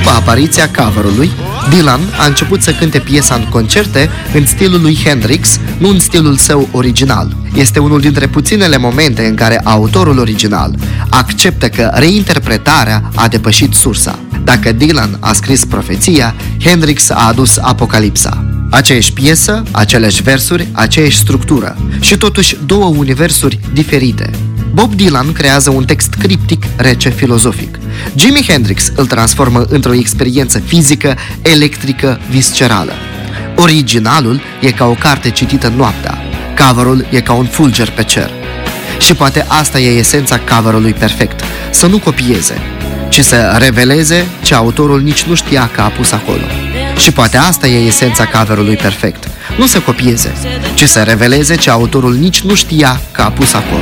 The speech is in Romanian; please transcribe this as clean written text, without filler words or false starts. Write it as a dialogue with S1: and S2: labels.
S1: După apariția cover-ului, Dylan a început să cânte piesa în concerte în stilul lui Hendrix, nu în stilul său original. Este unul dintre puținele momente în care autorul original acceptă că reinterpretarea a depășit sursa. Dacă Dylan a scris profeția, Hendrix a adus apocalipsa. Aceeași piesă, aceleași versuri, aceeași structură și totuși două universuri diferite. Bob Dylan creează un text criptic, rece, filozofic. Jimi Hendrix îl transformă într-o experiență fizică, electrică, viscerală. Originalul e ca o carte citită noaptea, cover-ul e ca un fulger pe cer. Și poate asta e esența cover-ului perfect, să nu copieze, ci să reveleze ce autorul nici nu știa că a pus acolo. Și poate asta e esența cover-ului perfect, nu să copieze, ci să reveleze ce autorul nici nu știa că a pus acolo.